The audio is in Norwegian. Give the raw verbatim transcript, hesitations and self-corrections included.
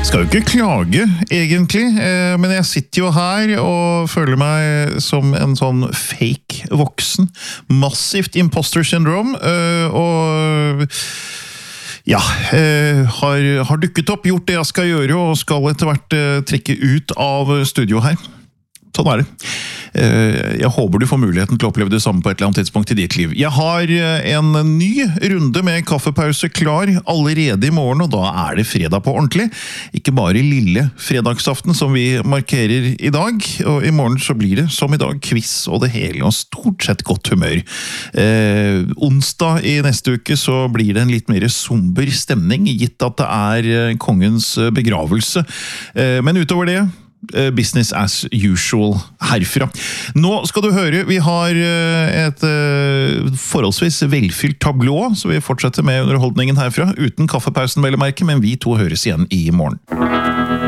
Skal jo ikke klage, egentlig, men jeg sitter jo her og føler meg som en sånn fake voksen. Massivt imposter syndrome, og ja, har, har dukket opp, gjort det jeg skal gjøre, og skal etter hvert trekke ut av studio her. Sånn er det. Jeg håper du får muligheten til å oppleve det samme på et eller annet tidspunkt i ditt liv. Jeg har en ny runde med kaffepause klar allerede i morgen, og da er det fredag på ordentlig. Ikke bare lille fredagsaften som vi markerer i dag, og i morgen så blir det som i dag quiz og det hele, og stort sett godt humør. Eh, onsdag i neste uke så blir det en litt mer somber stemning, gitt at det er kongens begravelse. Eh, men utover det, business as usual herfra. Nå skal du høre, vi har et forholdsvis velfylt tablå, så vi fortsetter med underholdningen herfra, uten kaffepausen vel å merke, men vi to høres igjen i morgen.